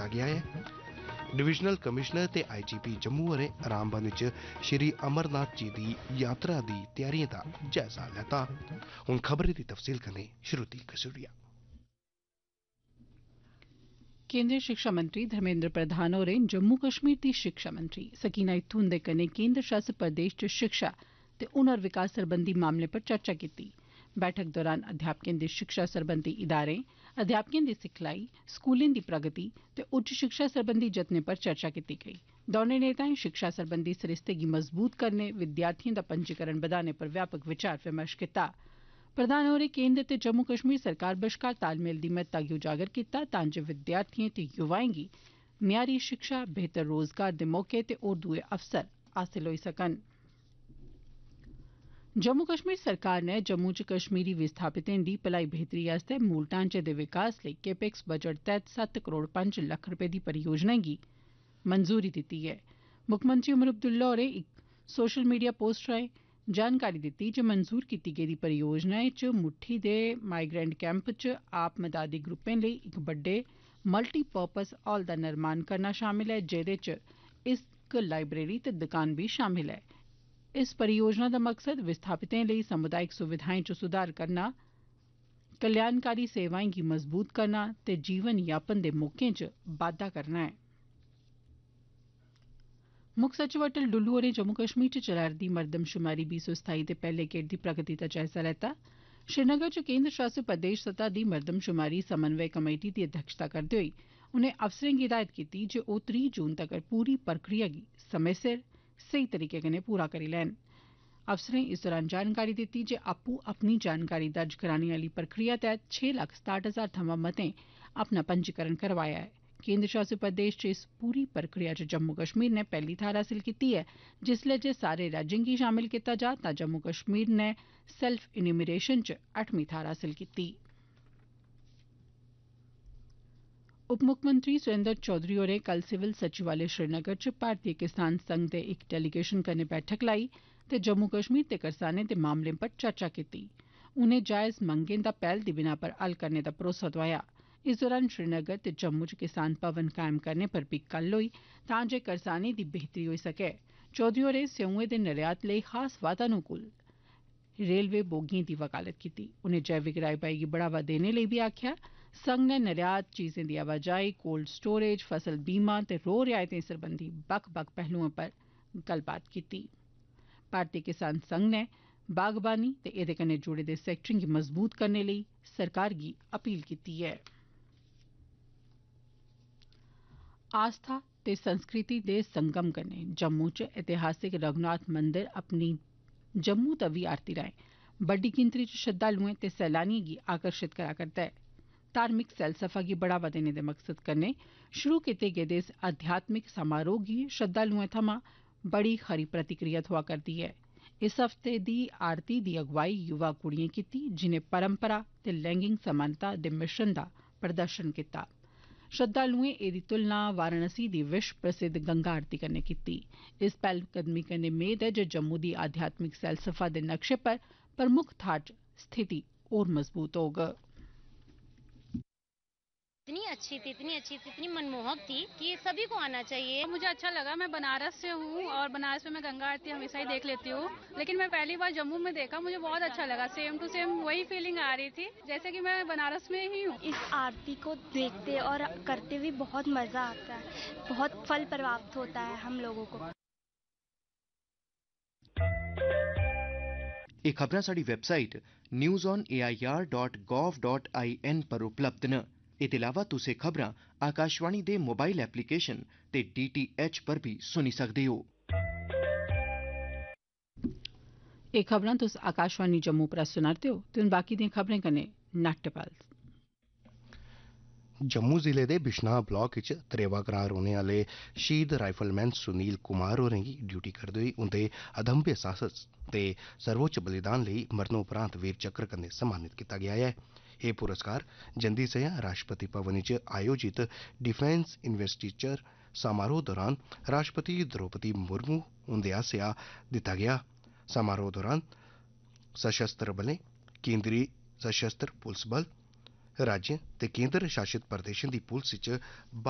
कीता गया है। Divisional commissioner ते IGP जम्मू होरें रामबन च श्री अमरनाथ जी दी यात्रा दी त्यारियें दा जायजा लैता। हुन खबरें दी तफसील कन्नै श्रुति कसूरिया। केंद्रीय शिक्षा मंत्री धर्मेंद्र प्रधान होरें जम्मू कश्मीर दी शिक्षा मंत्री सकीना इत्थू हुंदे कन्नै केंद्र शासित प्रदेश च शिक्षा ते हुनर विकास सरबंधी मामलें पर चर्चा कीती। बैठक दौरान अध्यापकें दी शिक्षा सरबंधी इदारें, अध्यापकें दी सिखलाई, स्कूलें दी प्रगति ते उच्च शिक्षा सरबंधी जतनें पर चर्चा कीती गेई। दौनें नेताएं शिक्षा सरबंधी सरिस्ते गी मजबूत करने, विद्यार्थिएं दा पंजीकरण बधाने पर व्यापक विचार विमर्श कीता। प्रधान होरें केंद्र ते जम्मू कश्मीर सरकार बश्कार तालमेल दी महत्ता गी उजागर कीता तां जे विद्यार्थिएं ते युवाएं गी म्यारी शिक्षा, बेहतर रोजगार दे मौके ते होर दुए अवसर हासल होई सकन। जम्मू कश्मीर सरकार नै जम्मू च कश्मीरी विस्थापितें दी भलाई बेहतरी आस्तै मूल ढांचे दे विकास लेई कैपेक्स बजट तैहत 7 करोड़ 5 लक्ख रपे दी परियोजना गी मंजूरी दित्ती ऐ। मुक्खमंत्री उमर अब्दुल्ला होरें इक सोशल मीडिया पोस्ट राएं जानकारी दित्ती जे मंजूर कीती गेदी परियोजनाएं च मुट्ठी दे माइग्रेंट कैंप च आप मदादी ग्रुपें लेई इक बड्डे मल्टीपर्पज हाल दा निर्माण करना शामिल ऐ, जेदे च इक लाइब्रेरी ते दुकान बी शामिल ऐ। इस परियोजना दा मकसद विस्थापितें लेई समुदायिक सुविधाएं च सुधार करना, कल्याणकारी सेवाएं गी मजबूत करना ते जीवन यापन दे मौकें च बाद्दा करना ऐ। मुक्ख सचिव अटल डुल्लू होरें जम्मू कश्मीर च चला'रदी मरदमशुमारी 2027 दे पैहले गेड़ दी प्रगति दा जायजा लैता। श्रीनगर च केंद्र शासित प्रदेश सतह दी मरदमशुमारी समन्वय कमेटी दी अध्यक्षता करदे होई उनें अफसरें गी हिदायत कीती जे ओ 30 जून तगर पूरी प्रक्रिया गी समें सिर सेही तरीके कन्नै पूरा करी लैन। अफसरें इस दौरान जानकारी दित्ती जे आपूं अपनी जानकारी दर्ज कराने आली प्रक्रिया तैहत 6,67,000 थमां मतें अपना पंजीकरण करवाया ऐ। केंद्र शासित प्रदेश च इस पूरी प्रक्रिया च जम्मू कश्मीर नै पैहली थाह्र हासिल कीती ऐ। जिसलै जे सारे राज्यें गी शामिल कीता जा तां जम्मू कश्मीर नै सेल्फ इन्यूमरेशन च 8वीं थाह्र हासिल कीती। उप मुक्खमंत्री सुरेंद्र चौधरी होरें कल सिविल सचिवालय श्रीनगर च भारतीय किसान संघ दे इक डेलीगेशन कन्नै बैठक लाई ते जम्मू कश्मीर दे करसानें दे मामलें पर चर्चा कीती। उनें जायज मंगें दा पैह्ल दी बिनाह पर हल करने दा भरोसा दोआया। इस दौरान श्रीनगर ते जम्मू च किसान भवन कायम करने पर बी गल्ल होई तां जे करसानें दी बेहतरी होई सकै। चौधरी होरें सेऊएं दे निर्यात लेई खास वातानुकूल रेलवे बोगिएं दी वकालत कीती। उनें जैविक राई बाई गी बढ़ावा देने लेई बी आखेआ। संघ नै निर्यात, चीजें दी आवाजाही, कोल्ड स्टोरेज, फसल बीमा ते रो रियायतें सरबंधी बक्ख बक्ख पहलुएं पर गल्लबात कीती। भारतीय किसान संघ नै बागबानी ते एह्दे कन्नै जुड़े दे सैक्टरें गी मजबूत करने लेई सरकार गी अपील कीती ऐ। आस्था ते संस्कृति दे संगम कन्नै जम्मू च ऐतिहासिक रघुनाथ मंदिर अपनी जम्मू तवी आरती राएं बड्डी गिनतरी च श्रद्धालुएं ते सैलानिएं गी आकर्षित करा करदा ऐ। धार्मिक सैलसफा गी बढ़ावा देने दे मकसद कन्नै शुरू कीते गेदे इस आध्यात्मिक समारोह गी श्रद्धालुएं थमां बड़ी खरी प्रतिक्रिया थ्होआ करदी ऐ। इस हफ्ते दी आरती दी अगुवाई युवा कुड़िएं कीती जिनें परंपरा ते लैंगिक समानता दे मिश्रण दा प्रदर्शन कीता। श्रद्धालुएं एह्दी तुलना वाराणसी दी विश्व प्रसिद्ध गंगा आरती कन्नै कीती। इस पैह्लकदमी कन्नै मेद ऐ जे जम्मू दी आध्यात्मिक सैलसफा दे नक्शे पर प्रमुख थाह्र च स्थिति होर मजबूत होग। इतनी अच्छी थी, इतनी मनमोहक थी कि सभी को आना चाहिए। मुझे अच्छा लगा। मैं बनारस से हूँ और बनारस में मैं गंगा आरती हमेशा ही देख लेती हूँ, लेकिन मैं पहली बार जम्मू में देखा, मुझे बहुत अच्छा लगा। सेम टू सेम वही फीलिंग आ रही थी जैसे कि मैं बनारस में ही हूँ। इस आरती को देखते और करते हुए बहुत मजा आता है, बहुत फल प्राप्त होता है हम लोगों को। ये खबरां साडी वेबसाइट newsonair.gov.in पर उपलब्ध न। एह्दे अलावा तुस एह् खबरां आकाशवाणी दे मोबाइल एप्लीकेशन ते DTH पर बी सुनी सकदे हो। एह् खबरां तुस आकाशवाणी जम्मू पर सुना'रदे हो ते हुन बाकी दियां खबरें कन्नै नाट्यपाल। जम्मू जिले दे बिश्नाह ब्लाक च त्रेवा ग्रां रौह्ने आह्ले शहीद राइफलमैन सुनील कुमार होरें गी ड्यूटी करदे होई उंदे अदम्य साहस ते सर्वोच्च बलिदान लेई मरणोपरांत वीर चक्र कन्नै सम्मानित कीता गेआ ऐ। एह् पुरस्कार जंदी संञा राष्ट्रपति भवन च आयोजित डिफेंस इन्वेस्टिचर समारोह दौरान राष्ट्रपति द्रौपदी मुर्मू हुंदे आसेआ दित्ता गेआ। समारोह दौरान सशस्त्र बलें, केंद्री सशस्त्र पुलस बल, राज्य ते केंद्र शासित प्रदेशें दी पुलस च